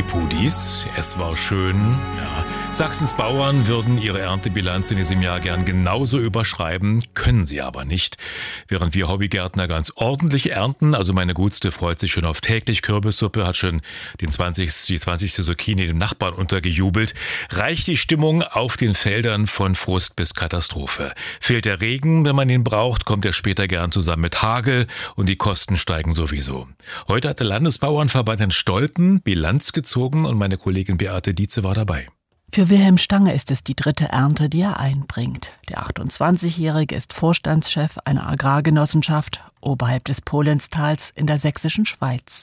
Pudis. Es war schön, ja. Sachsens Bauern würden ihre Erntebilanz in diesem Jahr gern genauso überschreiben, können sie aber nicht. Während wir Hobbygärtner ganz ordentlich ernten, also meine Gutste freut sich schon auf täglich Kürbissuppe, hat schon die 20. Zucchini dem Nachbarn untergejubelt, reicht die Stimmung auf den Feldern von Frust bis Katastrophe. Fehlt der Regen, wenn man ihn braucht, kommt er später gern zusammen mit Hagel und die Kosten steigen sowieso. Heute hat der Landesbauernverband in Stolpen Bilanz gezogen und meine Kollegin Beate Dietze war dabei. Für Wilhelm Stange ist es die dritte Ernte, die er einbringt. Der 28-Jährige ist Vorstandschef einer Agrargenossenschaft oberhalb des Polenstals in der sächsischen Schweiz.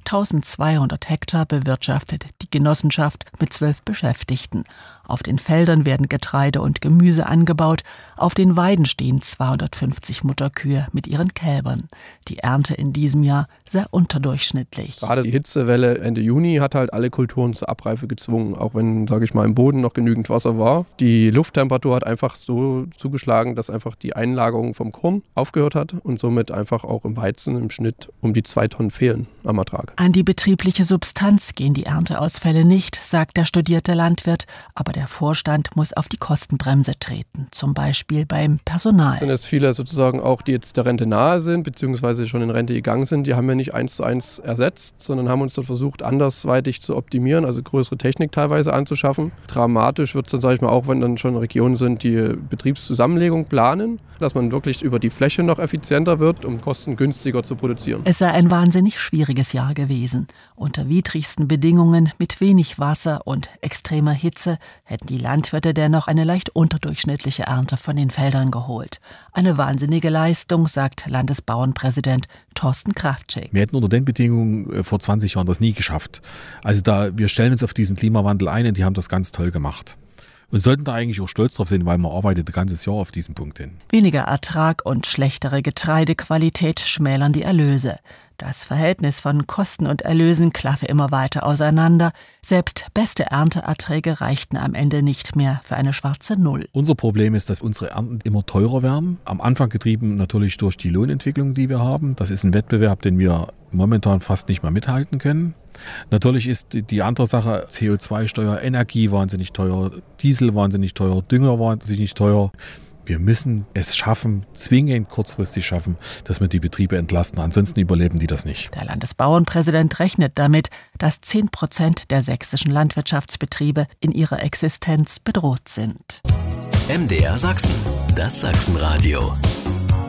1200 Hektar bewirtschaftet die Genossenschaft mit 12 Beschäftigten. Auf den Feldern werden Getreide und Gemüse angebaut. Auf den Weiden stehen 250 Mutterkühe mit ihren Kälbern. Die Ernte in diesem Jahr sehr unterdurchschnittlich. Gerade die Hitzewelle Ende Juni hat halt alle Kulturen zur Abreife gezwungen, auch wenn, sage ich mal, im Boden noch genügend Wasser war. Die Lufttemperatur hat einfach so zugeschlagen, dass einfach die Einlagerung vom Korn aufgehört hat und somit einfach auch im Weizen im Schnitt um die 2 Tonnen fehlen am Ertrag. An die betriebliche Substanz gehen die Ernteausfälle nicht, sagt der studierte Landwirt, aber der Vorstand muss auf die Kostenbremse treten, zum Beispiel beim Personal. Es sind jetzt viele sozusagen auch, die jetzt der Rente nahe sind, beziehungsweise schon in Rente gegangen sind, die haben wir nicht 1:1 ersetzt, sondern haben uns dort versucht, andersweitig zu optimieren, also größere Technik teilweise anzuschaffen. Dramatisch wird es dann, sage ich mal, auch wenn dann schon Regionen sind, die Betriebszusammenlegung planen, dass man wirklich über die Fläche noch effizienter wird, um kostengünstiger zu produzieren. Es sei ein wahnsinnig schwieriges Jahr gewesen. Unter widrigsten Bedingungen mit wenig Wasser und extremer Hitze hätten die Landwirte dennoch eine leicht unterdurchschnittliche Ernte von den Feldern geholt. Eine wahnsinnige Leistung, sagt Landesbauernpräsident Thorsten Kraftschick. Wir hätten unter den Bedingungen vor 20 Jahren das nie geschafft. Also wir stellen uns auf diesen Klimawandel ein und die haben das ganz toll gemacht. Und sollten da eigentlich auch stolz drauf sein, weil man arbeitet ein ganzes Jahr auf diesen Punkt hin. Weniger Ertrag und schlechtere Getreidequalität schmälern die Erlöse. Das Verhältnis von Kosten und Erlösen klaffe immer weiter auseinander. Selbst beste Ernteerträge reichten am Ende nicht mehr für eine schwarze Null. Unser Problem ist, dass unsere Ernten immer teurer werden. Am Anfang getrieben natürlich durch die Lohnentwicklung, die wir haben. Das ist ein Wettbewerb, den wir momentan fast nicht mehr mithalten können. Natürlich ist die andere Sache CO2-Steuer, Energie wahnsinnig teuer, Diesel wahnsinnig teuer, Dünger wahnsinnig teuer. Wir müssen es schaffen, zwingend kurzfristig schaffen, dass wir die Betriebe entlasten. Ansonsten überleben die das nicht. Der Landesbauernpräsident rechnet damit, dass 10% der sächsischen Landwirtschaftsbetriebe in ihrer Existenz bedroht sind. MDR Sachsen, das Sachsenradio.